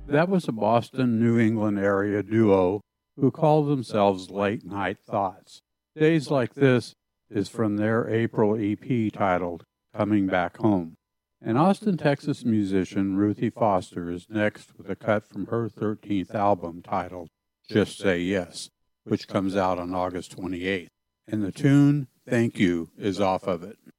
That was a Boston, New England area duo who called themselves Late Night Thoughts. Days Like This is from their April EP titled Coming Back Home. And Austin, Texas musician Ruthie Foster is next with a cut from her 13th album titled Just Say Yes, which comes out on August 28th. And the tune, Thank You, is off of it.